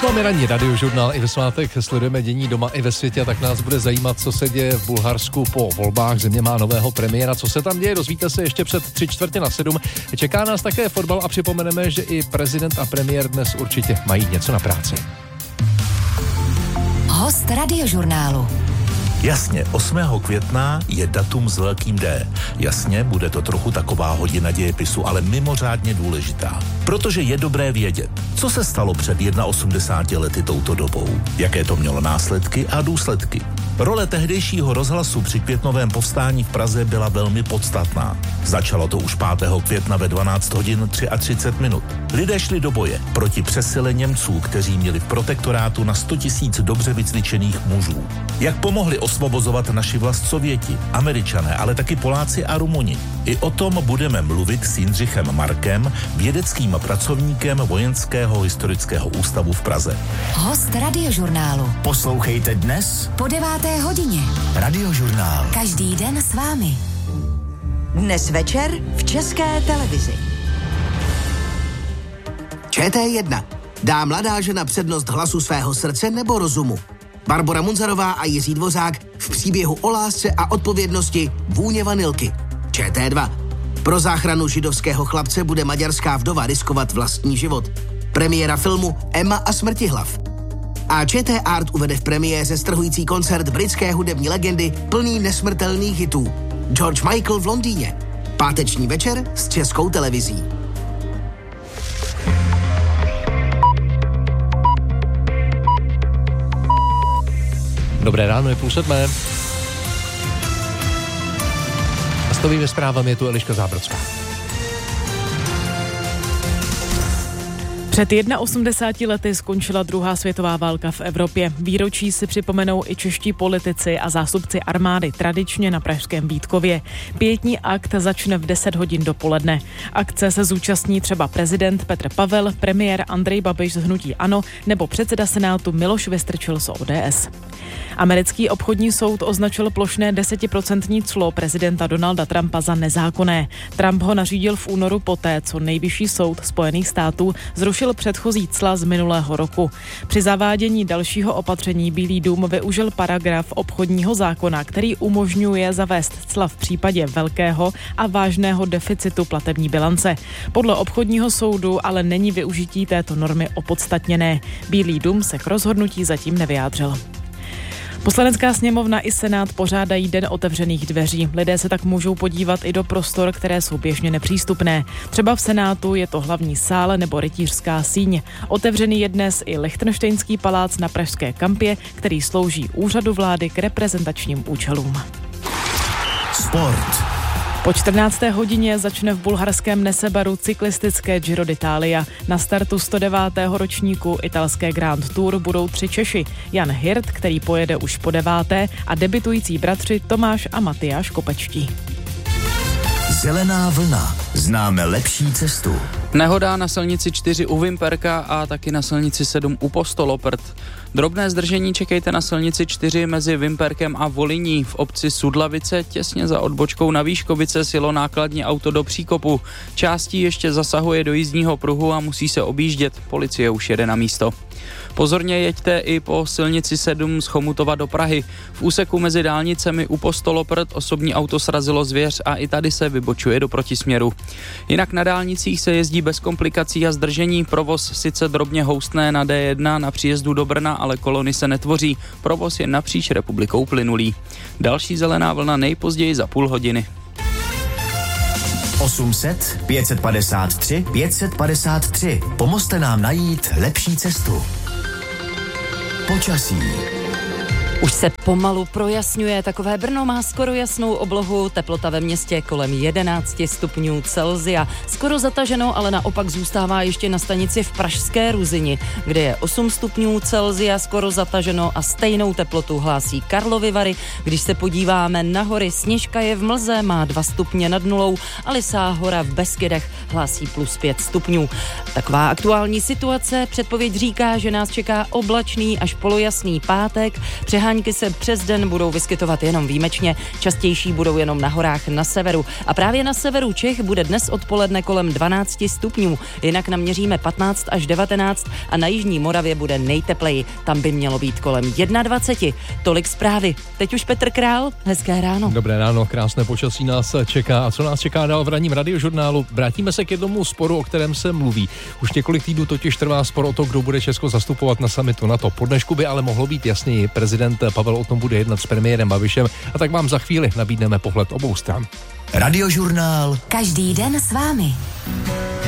námi ranní radiožurnál i ve svátek sledujeme dění doma i ve světě, tak nás bude zajímat, co se děje v Bulharsku po volbách. Země má nového premiéra, co se tam děje, dozvíte se ještě před 6:45. Čeká nás také fotbal a připomeneme, že i prezident a premiér dnes určitě mají něco na práci. Host radiožurnálu. Jasně, 8. května je datum s velkým D. Jasně, bude to trochu taková hodina dějepisu, ale mimořádně důležitá. Protože je dobré vědět, co se stalo před 81 lety touto dobou, jaké to mělo následky a důsledky. Role tehdejšího rozhlasu při květnovém povstání v Praze byla velmi podstatná. Začalo to už 5. května ve 12 hodin 33 minut. Lidé šli do boje proti přesile Němců, kteří měli v protektorátu na 100 000 dobře vycvičených mužů. Jak pomohli osvobozovat naši vlast Sověti, Američané, ale taky Poláci a Rumuni. I o tom budeme mluvit s Jindřichem Markem, vědeckým pracovníkem Vojenského historického ústavu v Praze. Host radiožurnálu. Poslouchejte dnes Po 9. hodině. Radiožurnál. Každý den s vámi. Dnes večer v České televizi. ČT1. Dá mladá žena přednost hlasu svého srdce nebo rozumu? Barbora Munzarová a Jiří Dvořák v příběhu o lásce a odpovědnosti Vůně vanilky. ČT2. Pro záchranu židovského chlapce bude maďarská vdova riskovat vlastní život. Premiéra filmu Emma a smrtihlav. A ČT Art uvede v premiéře strhující koncert britské hudební legendy plný nesmrtelných hitů. George Michael v Londýně. Páteční večer s Českou televizí. Dobré ráno, je 6:30. A s novými zprávami je tu Eliška Zábrodská. Před 81 lety skončila druhá světová válka v Evropě. Výročí si připomenou i čeští politici a zástupci armády tradičně na pražském Vítkově. Pietní akt začne v 10 hodin dopoledne. Akce se zúčastní třeba prezident Petr Pavel, premiér Andrej Babiš z hnutí ANO nebo předseda Senátu Miloš Vystrčil z ODS. Americký obchodní soud označil plošné 10% clo prezidenta Donalda Trumpa za nezákonné. Trump ho nařídil v únoru poté, co nejvyšší soud Spojených států zrušil předchozí cla z minulého roku. Při zavádění dalšího opatření Bílý dům využil paragraf obchodního zákona, který umožňuje zavést cla v případě velkého a vážného deficitu platební bilance. Podle obchodního soudu ale není využití této normy opodstatněné. Bílý dům se k rozhodnutí zatím nevyjádřil. Poslanecká sněmovna i Senát pořádají Den otevřených dveří. Lidé se tak můžou podívat i do prostor, které jsou běžně nepřístupné. Třeba v Senátu je to hlavní sál nebo rytířská síň. Otevřený je dnes i Lichtenštejnský palác na Pražské Kampě, který slouží úřadu vlády k reprezentačním účelům. Sport. Po 14. hodině začne v bulharském Nesebaru cyklistické Giro d'Italia. Na startu 109. ročníku italské Grand Tour budou 3 Češi. Jan Hirt, který pojede už po 9. a debutující bratři Tomáš a Matyáš Kopečtí. Zelená vlna. Známe lepší cestu. Nehoda na silnici 4 u Vimperka a taky na silnici 7 u Postoloprt. Drobné zdržení čekejte na silnici 4 mezi Vimperkem a Voliní. V obci Sudlavice těsně za odbočkou na Výškovice sjelo nákladní auto do příkopu. Částí ještě zasahuje do jízdního pruhu a musí se objíždět. Policie už jede na místo. Pozorně jeďte i po silnici 7 z Chomutova do Prahy. V úseku mezi dálnicemi u Postoloprt osobní auto srazilo zvěř a i tady se vybočuje do protisměru. Jinak na dálnicích se jezdí bez komplikací a zdržení. Provoz sice drobně houstne na D1 na příjezdu do Brna, ale kolony se netvoří. Provoz je napříč republikou plynulý. Další zelená vlna nejpozději za půl hodiny. 800 553 553. Pomozte nám najít lepší cestu. Počasí. Už se pomalu projasňuje, takové Brno má skoro jasnou oblohu, teplota ve městě kolem 11 stupňů Celsia. Skoro zataženo, ale naopak zůstává ještě na stanici v Pražské Ruzini, kde je 8 stupňů Celsia, skoro zataženo a stejnou teplotu hlásí Karlovy Vary. Když se podíváme na hory, Sněžka je v Mlze, má 2 stupně nad nulou a Lysá hora v Beskydech hlásí plus 5 stupňů. Taková aktuální situace, předpověď říká, že nás čeká oblačný až polojasný pátek, přehání Záňky se přes den budou vyskytovat jenom výjimečně, častější budou jenom na horách na severu. A právě na severu Čech bude dnes odpoledne kolem 12 stupňů, jinak naměříme 15 až 19 a na jižní Moravě bude nejtepleji. Tam by mělo být kolem 21. Tolik zprávy. Teď už Petr Král, hezké ráno. Dobré ráno, krásné počasí nás čeká. A co nás čeká dál v ranním radiožurnálu? Vrátíme se k jednomu sporu, o kterém se mluví. Už několik týdnů totiž trvá spor o to, kdo bude Česko zastupovat na summitu NATO. Po dnešku by ale mohlo být jasněji. Prezident Pavel o tom bude jednat s premiérem Babišem a tak vám za chvíli nabídneme pohled obou stran. Radiožurnál. Každý den s vámi.